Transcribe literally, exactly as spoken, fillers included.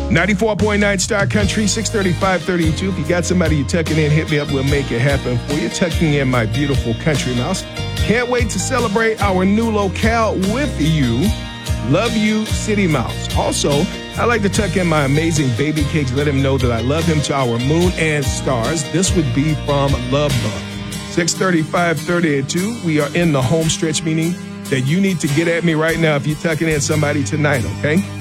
ninety-four point nine Star Country, six thirty-five thirty-two. If you got somebody you're tucking in, hit me up. We'll make it happen for you. Tucking in my beautiful country mouse. Can't wait to celebrate our new locale with you. Love you, City Mouse. Also, I like to tuck in my amazing baby cakes. Let him know that I love him to our moon and stars. This would be from Love Bug. six thirty-five thirty-two. We are in the home stretch, meaning that you need to get at me right now if you're tucking in somebody tonight, okay?